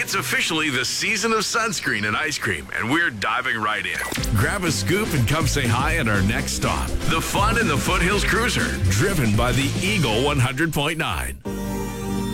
It's officially the season of sunscreen and ice cream, and we're diving right in. Grab a scoop and come say hi at our next stop. The fun in the Foothills Cruiser, driven by the Eagle 100.9.